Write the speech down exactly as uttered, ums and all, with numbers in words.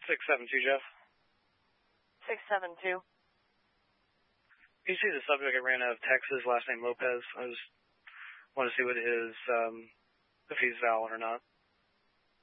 six seven two, Jeff. six seven two. You see the subject I ran out of Texas, last name Lopez. I just want to see what his, um, if he's valid or not.